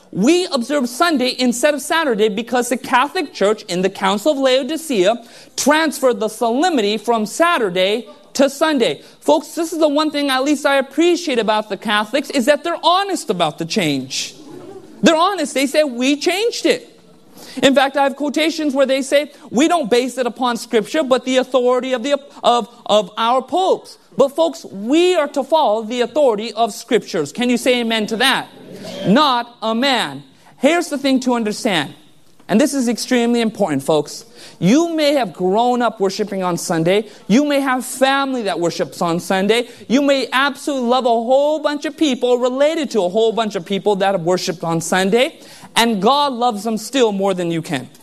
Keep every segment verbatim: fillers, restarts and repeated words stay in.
We observe Sunday instead of Saturday because the Catholic Church in the Council of Laodicea transferred the solemnity from Saturday to Sunday. Folks, this is the one thing at least I appreciate about the Catholics, is that they're honest about the change. They're honest. They say, we changed it. In fact, I have quotations where they say, we don't base it upon Scripture, but the authority of the of, of our popes. But folks, we are to follow the authority of Scriptures. Can you say amen to that? Amen. Not a man. Here's the thing to understand. And this is extremely important, folks. You may have grown up worshiping on Sunday. You may have family that worships on Sunday. You may absolutely love a whole bunch of people, related to a whole bunch of people that have worshipped on Sunday. And God loves them still more than you can.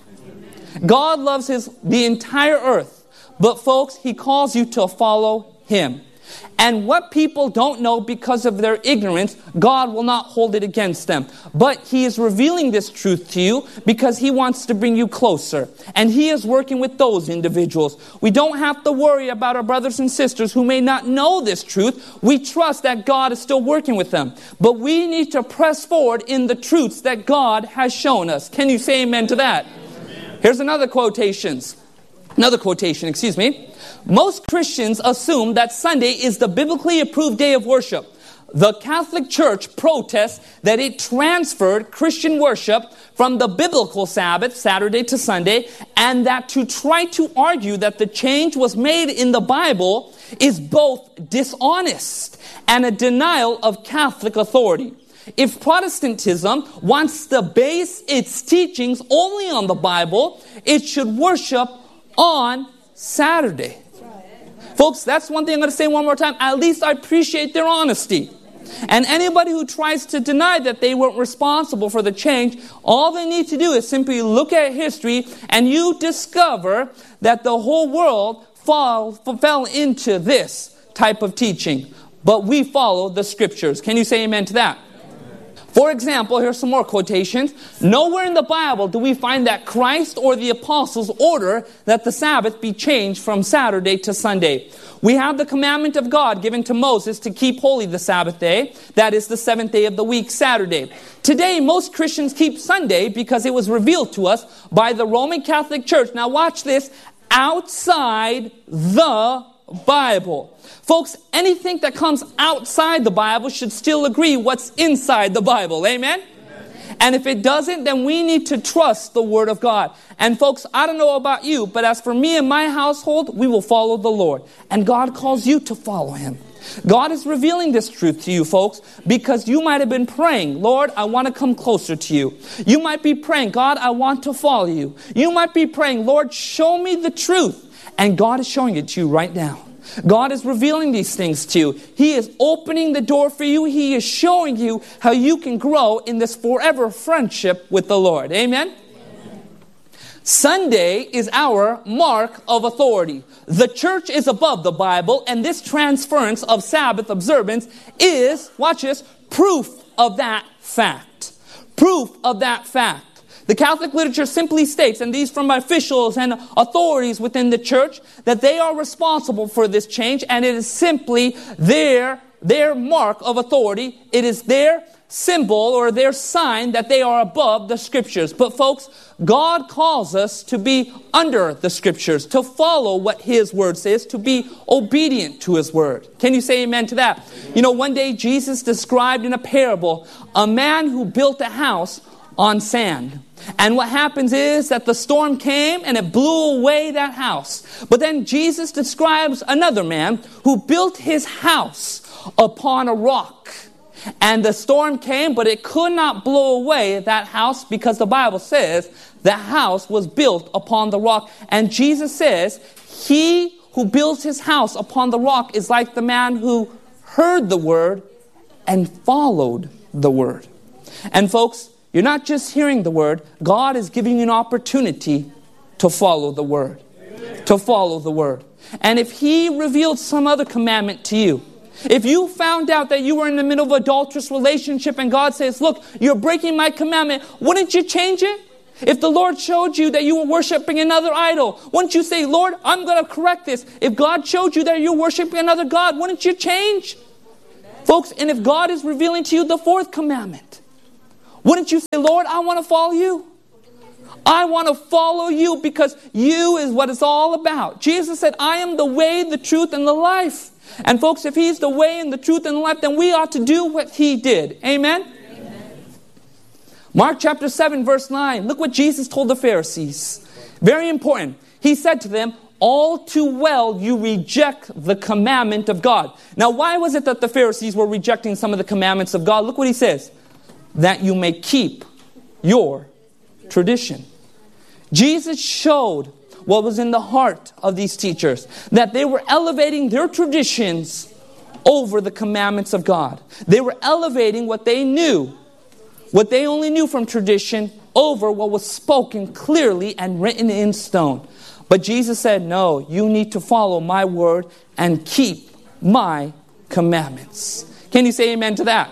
God loves his the entire earth. But folks, He calls you to follow Him. And what people don't know because of their ignorance, God will not hold it against them. But He is revealing this truth to you because He wants to bring you closer. And He is working with those individuals. We don't have to worry about our brothers and sisters who may not know this truth. We trust that God is still working with them. But we need to press forward in the truths that God has shown us. Can you say amen to that? Amen. Here's another quotations. Another quotation, excuse me. Most Christians assume that Sunday is the biblically approved day of worship. The Catholic Church protests that it transferred Christian worship from the biblical Sabbath, Saturday to Sunday, and that to try to argue that the change was made in the Bible is both dishonest and a denial of Catholic authority. If Protestantism wants to base its teachings only on the Bible, it should worship on Saturday. Folks, that's one thing I'm going to say one more time. At least I appreciate their honesty. And anybody who tries to deny that they weren't responsible for the change, all they need to do is simply look at history and you discover that the whole world fall, fell into this type of teaching. But we follow the Scriptures. Can you say amen to that? For example, here's some more quotations. Nowhere in the Bible do we find that Christ or the apostles order that the Sabbath be changed from Saturday to Sunday. We have the commandment of God given to Moses to keep holy the Sabbath day. That is the seventh day of the week, Saturday. Today, most Christians keep Sunday because it was revealed to us by the Roman Catholic Church. Now watch this. Outside the Bible. Folks, anything that comes outside the Bible should still agree what's inside the Bible. Amen? Amen? And if it doesn't, then we need to trust the Word of God. And folks, I don't know about you, but as for me and my household, we will follow the Lord. And God calls you to follow Him. God is revealing this truth to you, folks, because you might have been praying, Lord, I want to come closer to you. You might be praying, God, I want to follow you. You might be praying, Lord, show me the truth. And God is showing it to you right now. God is revealing these things to you. He is opening the door for you. He is showing you how you can grow in this forever friendship with the Lord. Amen? Amen. Sunday is our mark of authority. The church is above the Bible, and this transference of Sabbath observance is, watch this, proof of that fact. Proof of that fact. The Catholic literature simply states, and these from officials and authorities within the church, that they are responsible for this change, and it is simply their, their mark of authority. It is their symbol or their sign that they are above the Scriptures. But folks, God calls us to be under the Scriptures, to follow what His Word says, to be obedient to His Word. Can you say amen to that? You know, one day Jesus described in a parable a man who built a house on sand. And what happens is that the storm came and it blew away that house. But then Jesus describes another man who built his house upon a rock. And the storm came, but it could not blow away that house because the Bible says the house was built upon the rock. And Jesus says, he who builds his house upon the rock is like the man who heard the word and followed the word. And folks, you're not just hearing the word. God is giving you an opportunity to follow the word. Amen. To follow the word. And if He revealed some other commandment to you, if you found out that you were in the middle of an adulterous relationship and God says, look, you're breaking my commandment, wouldn't you change it? If the Lord showed you that you were worshiping another idol, wouldn't you say, Lord, I'm going to correct this? If God showed you that you're worshiping another God, wouldn't you change? Amen. Folks, and if God is revealing to you the fourth commandment, Wouldn't you say, Lord, I want to follow you? I want to follow you because you is what it's all about. Jesus said, I am the way, the truth, and the life. And folks, if he's the way and the truth and the life, then we ought to do what he did. Amen? Amen. Mark chapter seven, verse nine. Look what Jesus told the Pharisees. Very important. He said to them, all too well you reject the commandment of God. Now, why was it that the Pharisees were rejecting some of the commandments of God? Look what he says. That you may keep your tradition. Jesus showed what was in the heart of these teachers, that they were elevating their traditions over the commandments of God. They were elevating what they knew, what they only knew from tradition, over what was spoken clearly and written in stone. But Jesus said, no, you need to follow my word and keep my commandments. Can you say amen to that?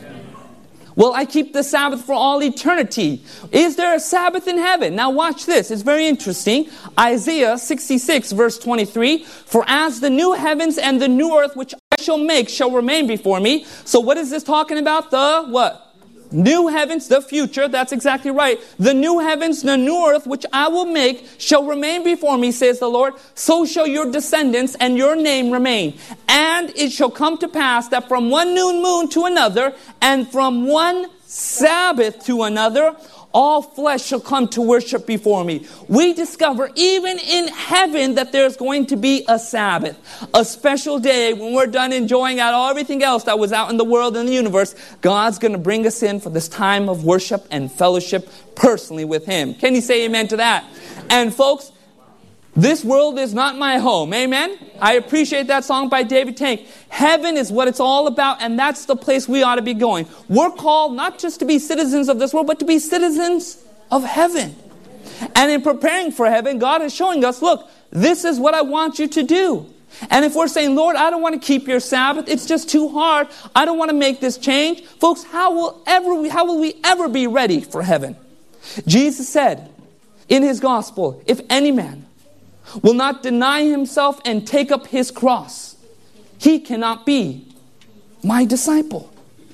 Well, I keep the Sabbath for all eternity. Is there a Sabbath in heaven? Now watch this. It's very interesting. Isaiah sixty-six verse twenty-three. For as the new heavens and the new earth which I shall make shall remain before me. So what is this talking about? The what? New heavens, the future. That's exactly right. The new heavens, the new earth which I will make shall remain before me, says the Lord. So shall your descendants and your name remain. And it shall come to pass that from one new moon to another, and from one Sabbath to another, all flesh shall come to worship before me. We discover even in heaven that there's going to be a Sabbath. A special day when we're done enjoying out all everything else that was out in the world and the universe. God's going to bring us in for this time of worship and fellowship personally with Him. Can you say amen to that? And folks, this world is not my home. Amen? I appreciate that song by David Tank. Heaven is what it's all about, and that's the place we ought to be going. We're called not just to be citizens of this world, but to be citizens of heaven. And in preparing for heaven, God is showing us, look, this is what I want you to do. And if we're saying, Lord, I don't want to keep your Sabbath, it's just too hard, I don't want to make this change, folks, how will ever how will we ever be ready for heaven? Jesus said in His gospel, if any man will not deny himself and take up his cross, he cannot be my disciple.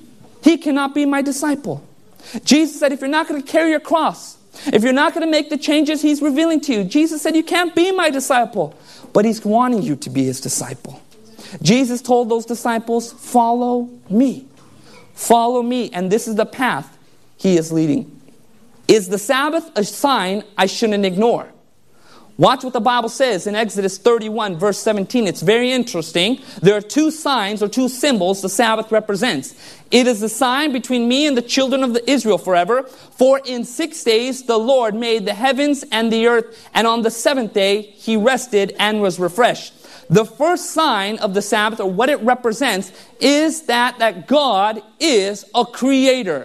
He cannot be my disciple. Jesus said, if you're not going to carry your cross, if you're not going to make the changes He's revealing to you, Jesus said, you can't be my disciple. But He's wanting you to be His disciple. Jesus told those disciples, follow me. Follow me. And this is the path He is leading. Is the Sabbath a sign I shouldn't ignore? Watch what the Bible says in Exodus thirty-one, verse seventeen. It's very interesting. There are two signs or two symbols the Sabbath represents. It is a sign between me and the children of Israel forever. For in six days the Lord made the heavens and the earth, and on the seventh day He rested and was refreshed. The first sign of the Sabbath, or what it represents, is that, that God is a creator.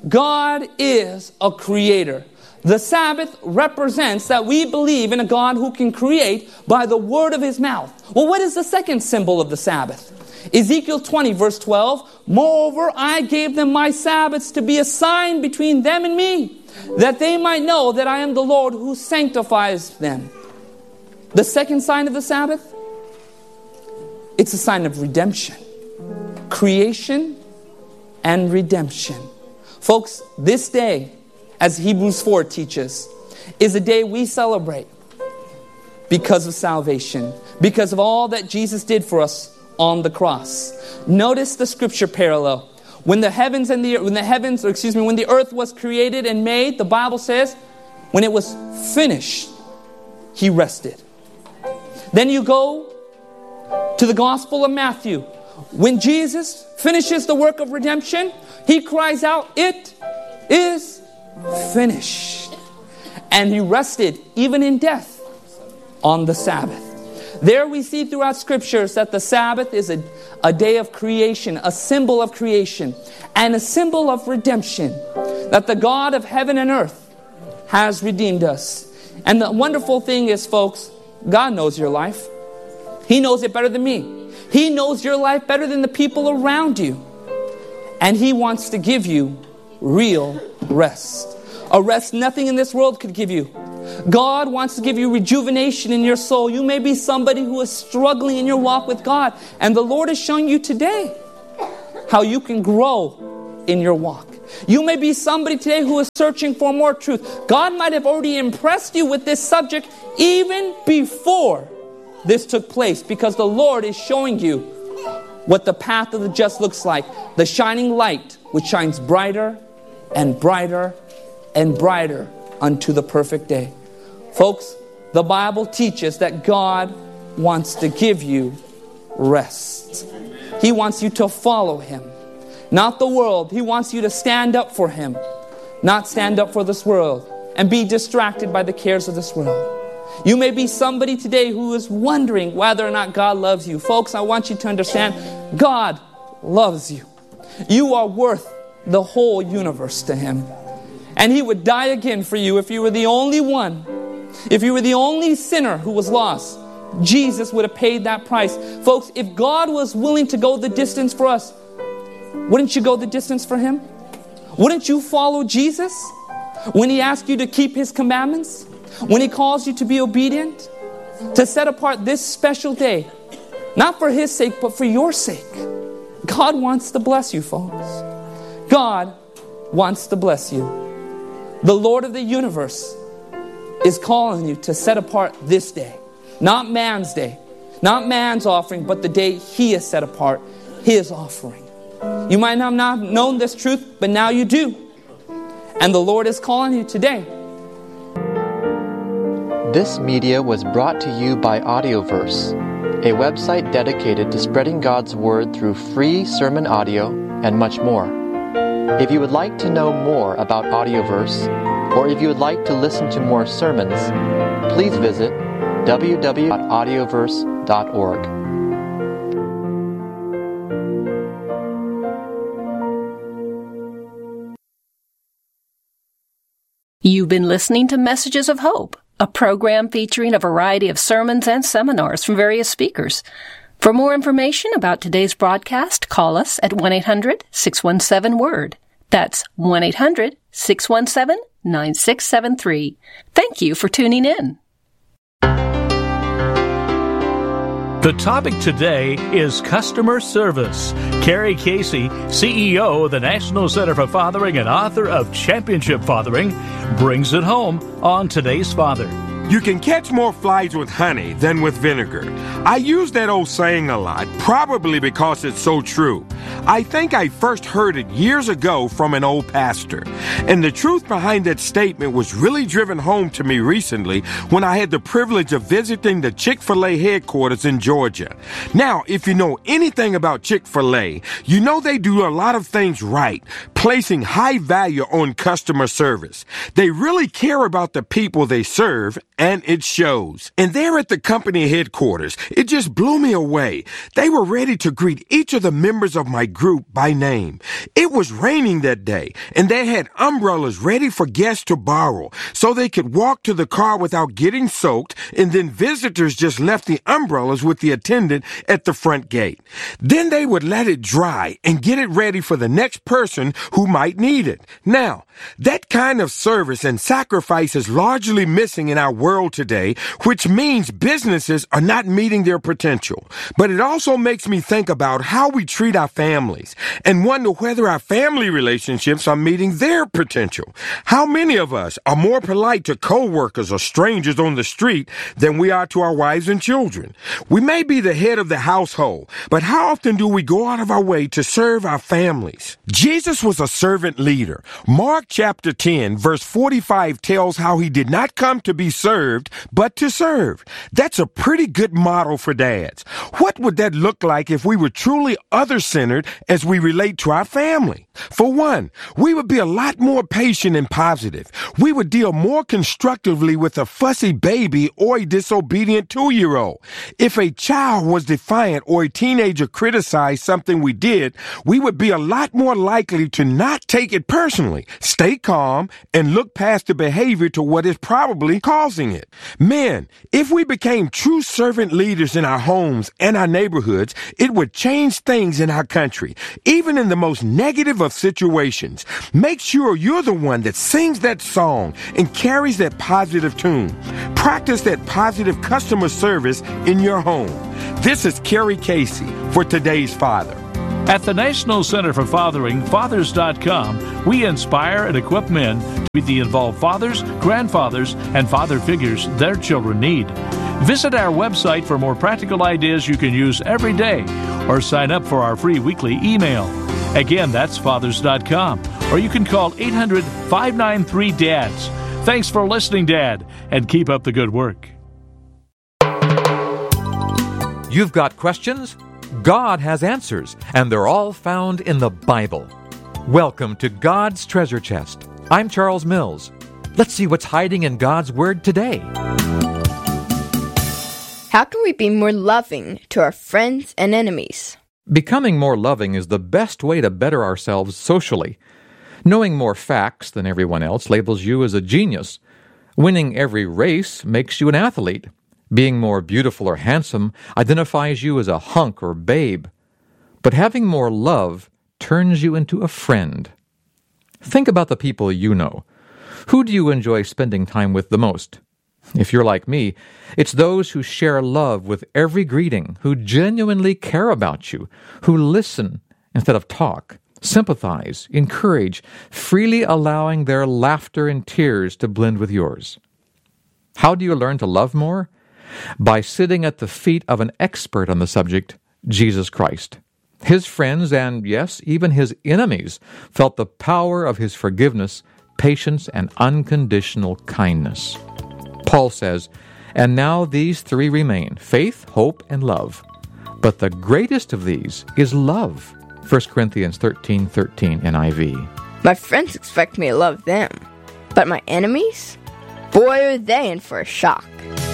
God is a creator. The Sabbath represents that we believe in a God who can create by the word of His mouth. Well, what is the second symbol of the Sabbath? Ezekiel twenty, verse twelve. Moreover, I gave them my Sabbaths to be a sign between them and me, that they might know that I am the Lord who sanctifies them. The second sign of the Sabbath? It's a sign of redemption. Creation and redemption. Folks, this day, as Hebrews four teaches, is a day we celebrate because of salvation, because of all that Jesus did for us on the cross. Notice the scripture parallel. When the heavens and the when the heavens, or excuse me, when the earth was created and made, the Bible says, when it was finished, He rested. Then you go to the Gospel of Matthew. When Jesus finishes the work of redemption, He cries out, "It is finished." And He rested even in death on the Sabbath. There we see throughout scriptures that the Sabbath is a, a day of creation, a symbol of creation, and a symbol of redemption. That the God of heaven and earth has redeemed us. And the wonderful thing is, folks, God knows your life. He knows it better than me. He knows your life better than the people around you. And He wants to give you real rest. A rest nothing in this world could give you. God wants to give you rejuvenation in your soul. You may be somebody who is struggling in your walk with God. And the Lord is showing you today how you can grow in your walk. You may be somebody today who is searching for more truth. God might have already impressed you with this subject even before this took place, because the Lord is showing you what the path of the just looks like. The shining light which shines brighter and brighter and brighter unto the perfect day. Folks, the Bible teaches that God wants to give you rest. He wants you to follow Him, not the world. He wants you to stand up for Him, not stand up for this world and be distracted by the cares of this world. You may be somebody today who is wondering whether or not God loves you. Folks, I want you to understand, God loves you. You are worth the whole universe to Him. And He would die again for you if you were the only one. If you were the only sinner who was lost, Jesus would have paid that price. Folks, if God was willing to go the distance for us, wouldn't you go the distance for Him? Wouldn't you follow Jesus when He asked you to keep His commandments? When He calls you to be obedient? To set apart this special day, not for His sake, but for your sake. God wants to bless you, folks. God wants to bless you. The Lord of the universe is calling you to set apart this day. Not man's day, not man's offering, but the day He has set apart, His offering. You might not have known this truth, but now you do. And the Lord is calling you today. This media was brought to you by Audioverse, a website dedicated to spreading God's Word through free sermon audio and much more. If you would like to know more about Audioverse, or if you would like to listen to more sermons, please visit w w w dot audioverse dot org. You've been listening to Messages of Hope, a program featuring a variety of sermons and seminars from various speakers. For more information about today's broadcast, call us at one eight hundred six one seven word. That's one eight hundred six one seven nine six seven three. Thank you for tuning in. The topic today is customer service. Carrie Casey, C E O of the National Center for Fathering and author of Championship Fathering, brings it home on Today's Father. You can catch more flies with honey than with vinegar. I use that old saying a lot, probably because it's so true. I think I first heard it years ago from an old pastor. And the truth behind that statement was really driven home to me recently when I had the privilege of visiting the Chick-fil-A headquarters in Georgia. Now, if you know anything about Chick-fil-A, you know they do a lot of things right, placing high value on customer service. They really care about the people they serve, and it shows. And there at the company headquarters, it just blew me away. They were ready to greet each of the members of my group by name. It was raining that day, and they had umbrellas ready for guests to borrow so they could walk to the car without getting soaked, and then visitors just left the umbrellas with the attendant at the front gate. Then they would let it dry and get it ready for the next person who might need it. Now, that kind of service and sacrifice is largely missing in our world today, which means businesses are not meeting their potential. But it also makes me think about how we treat our families and wonder whether our family relationships are meeting their potential. How many of us are more polite to coworkers or strangers on the street than we are to our wives and children? We may be the head of the household, but how often do we go out of our way to serve our families? Jesus was a servant leader. Mark chapter ten, verse forty-five tells how he did not come to be served, but to serve. That's a pretty good model for dads. What would that look like if we were truly other-centered as we relate to our family? For one, we would be a lot more patient and positive. We would deal more constructively with a fussy baby or a disobedient two-year-old. If a child was defiant or a teenager criticized something we did, we would be a lot more likely to not take it personally, stay calm, and look past the behavior to what is probably causing it. Men, if we became true servant leaders in our homes and our neighborhoods, it would change things in our country, even in the most negative of situations. Make sure you're the one that sings that song and carries that positive tune. Practice that positive customer service in your home. This is Carrie Casey for Today's Father. At the National Center for Fathering, Fathers dot com, we inspire and equip men to be the involved fathers, grandfathers, and father figures their children need. Visit our website for more practical ideas you can use every day, or sign up for our free weekly email. Again, that's Fathers dot com, or you can call eight hundred, five nine three, D A D S. Thanks for listening, Dad, and keep up the good work. You've got questions? God has answers, and they're all found in the Bible. Welcome to God's Treasure Chest. I'm Charles Mills. Let's see what's hiding in God's Word today. How can we be more loving to our friends and enemies? Becoming more loving is the best way to better ourselves socially. Knowing more facts than everyone else labels you as a genius. Winning every race makes you an athlete. Being more beautiful or handsome identifies you as a hunk or babe. But having more love turns you into a friend. Think about the people you know. Who do you enjoy spending time with the most? If you're like me, it's those who share love with every greeting, who genuinely care about you, who listen instead of talk, sympathize, encourage, freely allowing their laughter and tears to blend with yours. How do you learn to love more? By sitting at the feet of an expert on the subject, Jesus Christ. His friends, and yes, even his enemies, felt the power of his forgiveness, patience, and unconditional kindness. Paul says, "And now these three remain, faith, hope, and love. But the greatest of these is love." First Corinthians thirteen thirteen N I V. My friends expect me to love them, but my enemies? Boy, are they in for a shock.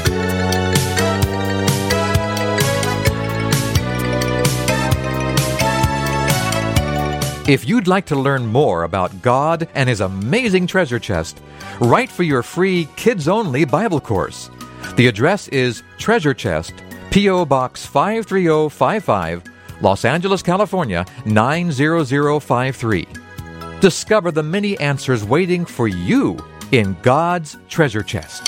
If you'd like to learn more about God and His amazing treasure chest, write for your free kids-only Bible course. The address is Treasure Chest, P O. Box five three zero five five, Los Angeles, California, nine zero zero five three. Discover the many answers waiting for you in God's treasure chest.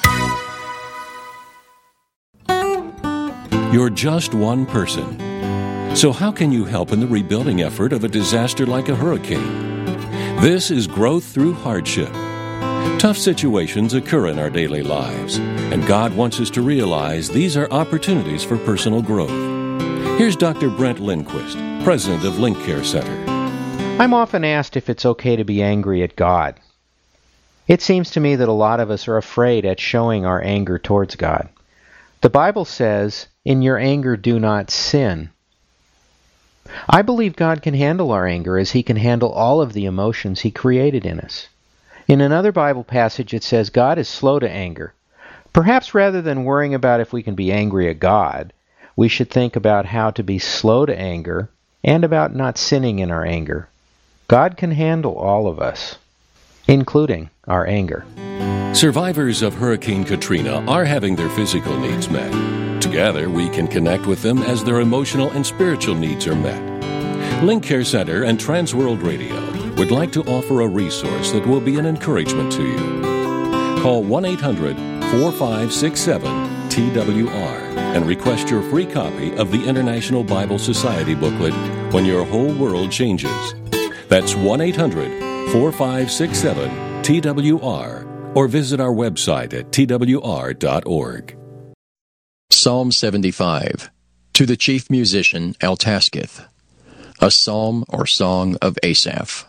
You're just one person. So how can you help in the rebuilding effort of a disaster like a hurricane? This is Growth Through Hardship. Tough situations occur in our daily lives, and God wants us to realize these are opportunities for personal growth. Here's Doctor Brent Lindquist, president of Link Care Center. I'm often asked if it's okay to be angry at God. It seems to me that a lot of us are afraid at showing our anger towards God. The Bible says, "In your anger do not sin." I believe God can handle our anger as He can handle all of the emotions He created in us. In another Bible passage it says God is slow to anger. Perhaps rather than worrying about if we can be angry at God, we should think about how to be slow to anger and about not sinning in our anger. God can handle all of us, including our anger. Survivors of Hurricane Katrina are having their physical needs met. Together, we can connect with them as their emotional and spiritual needs are met. Link Care Center and Transworld Radio would like to offer a resource that will be an encouragement to you. Call one eight hundred, four five six seven, T W R and request your free copy of the International Bible Society booklet, When Your Whole World Changes. That's one eight hundred, four five six seven, T W R or visit our website at T W R dot org. Psalm seventy-five, to the chief musician Altasketh, a psalm or song of Asaph.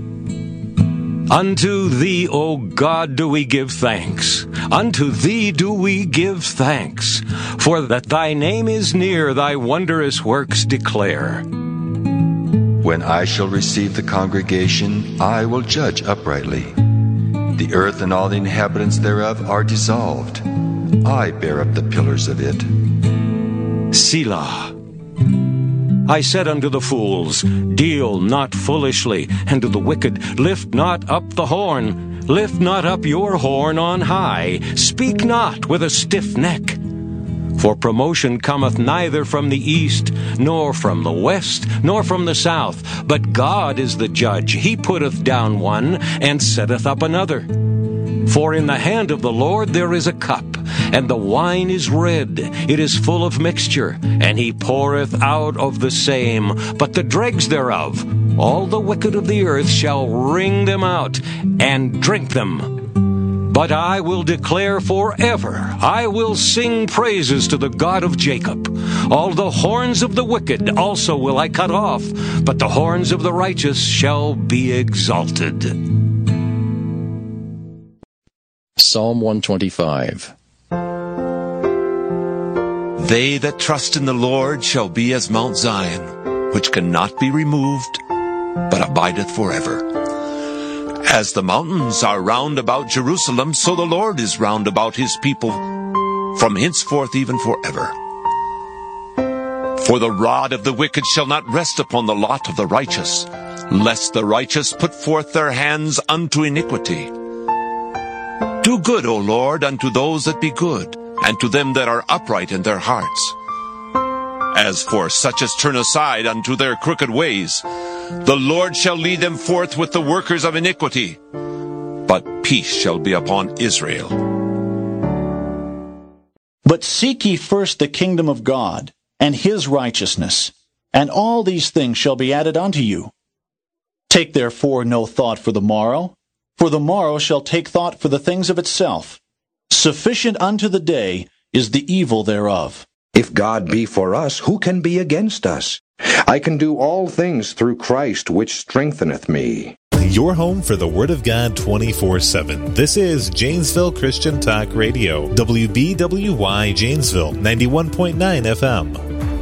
Unto Thee, O God, do we give thanks. Unto Thee do we give thanks. For that Thy name is near, Thy wondrous works declare. When I shall receive the congregation, I will judge uprightly. The earth and all the inhabitants thereof are dissolved. I bear up the pillars of it. Selah. I said unto the fools, deal not foolishly, and to the wicked, lift not up the horn. Lift not up your horn on high. Speak not with a stiff neck. For promotion cometh neither from the east, nor from the west, nor from the south. But God is the judge. He putteth down one, and setteth up another. For in the hand of the Lord there is a cup, and the wine is red, it is full of mixture, and he poureth out of the same, but the dregs thereof, all the wicked of the earth shall wring them out, and drink them. But I will declare forever, I will sing praises to the God of Jacob. All the horns of the wicked also will I cut off, but the horns of the righteous shall be exalted. Psalm one twenty-five. They that trust in the Lord shall be as Mount Zion, which cannot be removed, but abideth forever. As the mountains are round about Jerusalem, so the Lord is round about his people, from henceforth even forever. For the rod of the wicked shall not rest upon the lot of the righteous, lest the righteous put forth their hands unto iniquity. Do good, O Lord, unto those that be good, and to them that are upright in their hearts. As for such as turn aside unto their crooked ways, the Lord shall lead them forth with the workers of iniquity, but peace shall be upon Israel. But seek ye first the kingdom of God, and his righteousness, and all these things shall be added unto you. Take therefore no thought for the morrow, for the morrow shall take thought for the things of itself. Sufficient unto the day is the evil thereof. If God be for us, who can be against us? I can do all things through Christ, which strengtheneth me. Your home for the Word of God twenty-four seven. This is Janesville Christian Talk Radio, W B W Y Janesville, ninety-one point nine F M.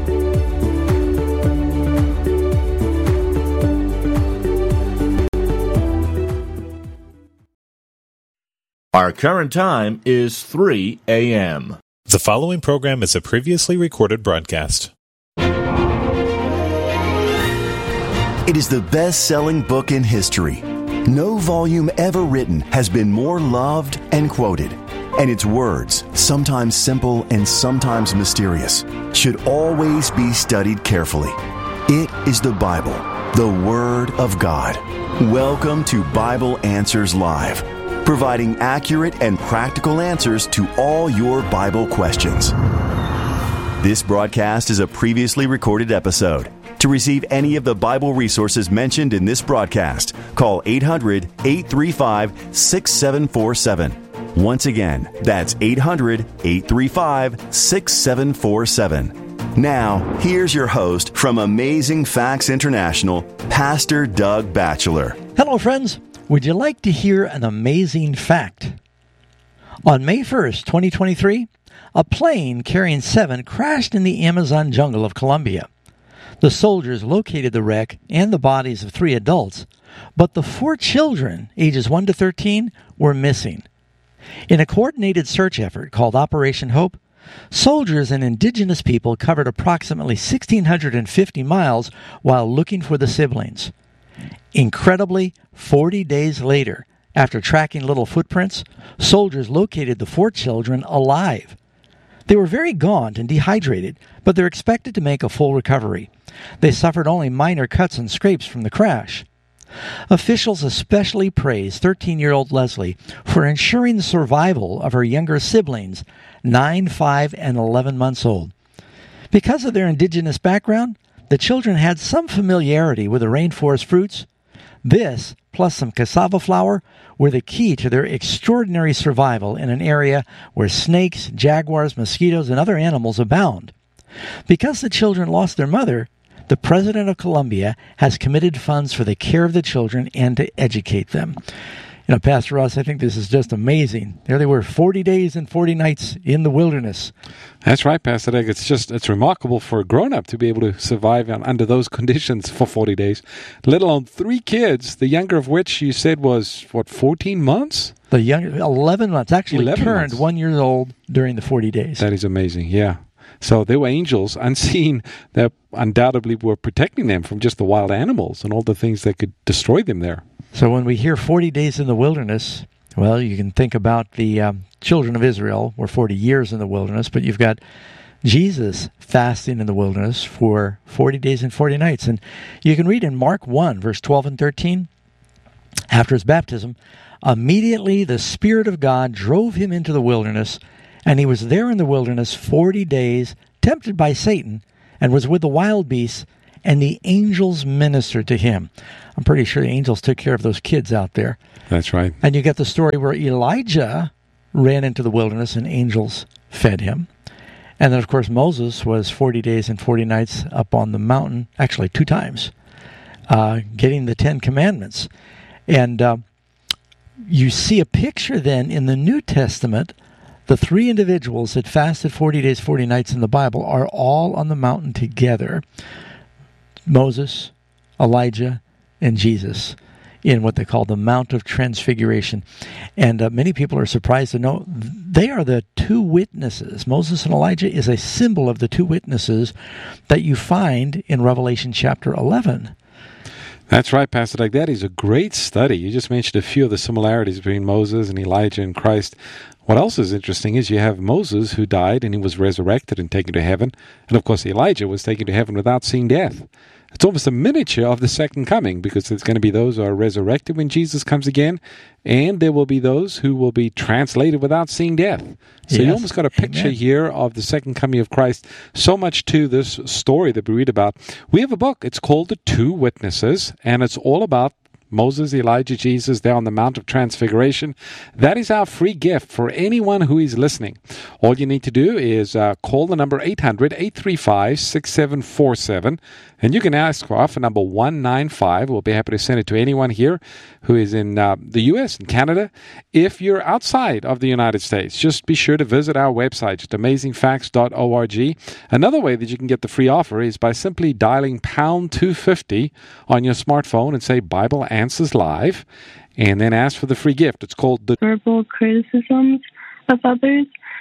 Our current time is three a.m. The following program is a previously recorded broadcast. It is the best-selling book in history. No volume ever written has been more loved and quoted. And its words, sometimes simple and sometimes mysterious, should always be studied carefully. It is the Bible, the Word of God. Welcome to Bible Answers Live, providing accurate and practical answers to all your Bible questions. This broadcast is a previously recorded episode. To receive any of the Bible resources mentioned in this broadcast, call eight hundred, eight three five, six seven four seven. Once again, that's eight hundred, eight three five, six seven four seven. Now, here's your host from Amazing Facts International, Pastor Doug Batchelor. Hello, friends. Would you like to hear an amazing fact? On May first, twenty twenty-three, a plane carrying seven crashed in the Amazon jungle of Colombia. The soldiers located the wreck and the bodies of three adults, but the four children, ages one to thirteen, were missing. In a coordinated search effort called Operation Hope, soldiers and indigenous people covered approximately one thousand six hundred fifty miles while looking for the siblings. Incredibly, forty days later, after tracking little footprints, soldiers located the four children alive. They were very gaunt and dehydrated, but they're expected to make a full recovery. They suffered only minor cuts and scrapes from the crash. Officials especially praised thirteen-year-old Leslie for ensuring the survival of her younger siblings, nine, five, and eleven months old. Because of their indigenous background, the children had some familiarity with the rainforest fruits. This, plus some cassava flour, were the key to their extraordinary survival in an area where snakes, jaguars, mosquitoes, and other animals abound. Because the children lost their mother, the President of Colombia has committed funds for the care of the children and to educate them. You know, Pastor Ross, I think this is just amazing. There they were, forty days and forty nights in the wilderness. That's right, Pastor Doug. It's just, it's remarkable for a grown-up to be able to survive under those conditions for forty days, let alone three kids, the younger of which you said was, what, fourteen months? The younger, eleven months, actually eleven turned months. one year old during the forty days. That is amazing, yeah. So they were angels unseen that undoubtedly were protecting them from just the wild animals and all the things that could destroy them there. So when we hear forty days in the wilderness, well, you can think about the um, children of Israel were forty years in the wilderness, but you've got Jesus fasting in the wilderness for forty days and forty nights. And you can read in Mark one, verse twelve and thirteen, after his baptism, immediately the Spirit of God drove him into the wilderness, And he was there in the wilderness forty days, tempted by Satan, and was with the wild beasts, and the angels ministered to him. I'm pretty sure the angels took care of those kids out there. That's right. And you get the story where Elijah ran into the wilderness and angels fed him. And then, of course, Moses was forty days and forty nights up on the mountain, actually two times, uh, getting the Ten Commandments. And uh, you see a picture then in the New Testament. The three individuals that fasted forty days, forty nights in the Bible are all on the mountain together. Moses, Elijah, and Jesus in what they call the Mount of Transfiguration. And uh, many people are surprised to know they are the two witnesses. Moses and Elijah is a symbol of the two witnesses that you find in Revelation chapter eleven. That's right, Pastor Doug. That is a great study. You just mentioned a few of the similarities between Moses and Elijah and Christ. What else is interesting is you have Moses who died and he was resurrected and taken to heaven. And of course, Elijah was taken to heaven without seeing death. It's almost a miniature of the second coming, because there's going to be those who are resurrected when Jesus comes again, and there will be those who will be translated without seeing death. So yes. You almost got a picture Amen. Here of the second coming of Christ. So much to this story that we read about. We have a book. It's called The Two Witnesses, and it's all about Moses, Elijah, Jesus, there on the Mount of Transfiguration. That is our free gift for anyone who is listening. All you need to do is uh, call the number eight hundred, eight three five, six seven four seven, and you can ask for offer number one nine five. We'll be happy to send it to anyone here who is in uh, the U S and Canada. If you're outside of the United States, just be sure to visit our website, just amazing facts dot org. Another way that you can get the free offer is by simply dialing pound two fifty on your smartphone and say Bible Answers Live, and then ask for the free gift. It's called the verbal criticisms of others.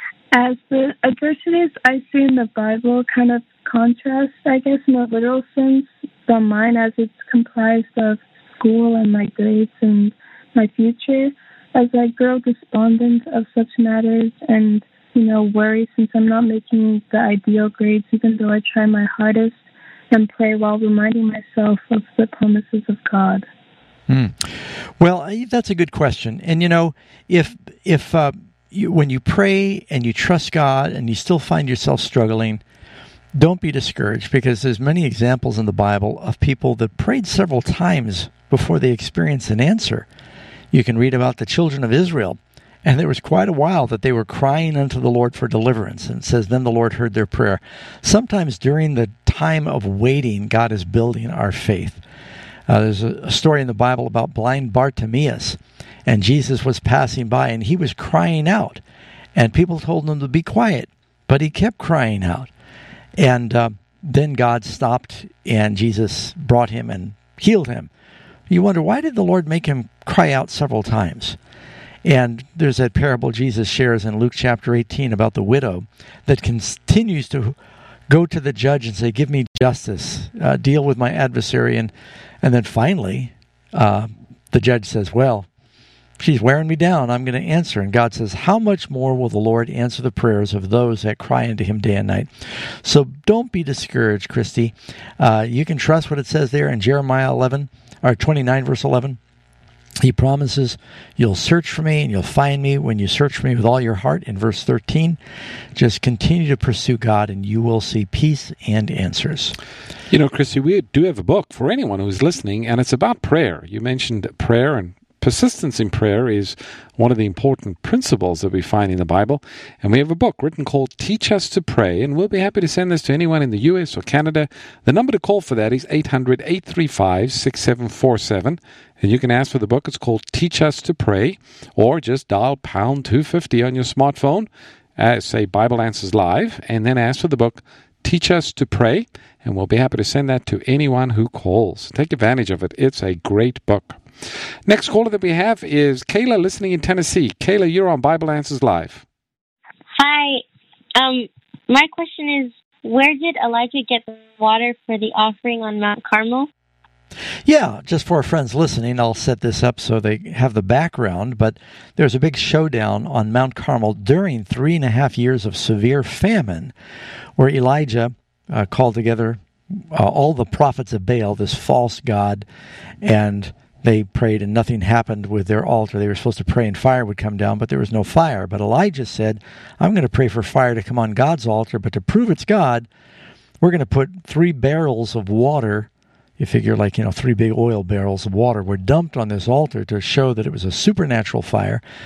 As the adversities I see in the Bible kind of contrast, I guess, in a literal sense, from mine, as it's comprised of school and my grades and my future. As I grow despondent of such matters and, you know, worry since I'm not making the ideal grades, even though I try my hardest, and pray while reminding myself of the promises of God. Hmm. Well, that's a good question. And, you know, if if uh, you, when you pray and you trust God and you still find yourself struggling, don't be discouraged, because there's many examples in the Bible of people that prayed several times before they experienced an answer. You can read about the children of Israel, and there was quite a while that they were crying unto the Lord for deliverance. And it says, then the Lord heard their prayer. Sometimes during the time of waiting, God is building our faith. Uh, there's a, a story in the Bible about blind Bartimaeus, and Jesus was passing by, and he was crying out. And people told him to be quiet, but he kept crying out. And uh, then God stopped, and Jesus brought him and healed him. You wonder, why did the Lord make him cry out several times? And there's that parable Jesus shares in Luke chapter eighteen about the widow that continues to go to the judge and say, give me justice, uh, deal with my adversary. And, and then finally, uh, the judge says, well, she's wearing me down. I'm going to answer. And God says, how much more will the Lord answer the prayers of those that cry unto him day and night? So don't be discouraged, Christy. Uh, you can trust what it says there in Jeremiah eleven, or twenty-nine, verse eleven. He promises, you'll search for me and you'll find me when you search for me with all your heart. In verse thirteen, just continue to pursue God and you will see peace and answers. You know, Christy, we do have a book for anyone who's listening, and it's about prayer. You mentioned prayer, and persistence in prayer is one of the important principles that we find in the Bible. And we have a book written called Teach Us to Pray, and we'll be happy to send this to anyone in the U S or Canada. The number to call for that is eight hundred, eight three five, six seven four seven. And you can ask for the book. It's called Teach Us to Pray, or just dial pound two fifty on your smartphone, uh, say Bible Answers Live, and then ask for the book Teach Us to Pray, and we'll be happy to send that to anyone who calls. Take advantage of it. It's a great book. Next caller that we have is Kayla, listening in Tennessee. Kayla, you're on Bible Answers Live. Hi. Um, my question is, where did Elijah get the water for the offering on Mount Carmel? Yeah, just for our friends listening, I'll set this up so they have the background, but there's a big showdown on Mount Carmel during three and a half years of severe famine, where Elijah uh, called together uh, all the prophets of Baal, this false god, and they prayed and nothing happened with their altar. They were supposed to pray and fire would come down, but there was no fire. But Elijah said, I'm going to pray for fire to come on God's altar, but to prove it's God, we're going to put three barrels of water. You figure like, you know, three big oil barrels of water were dumped on this altar to show that it was a supernatural fire.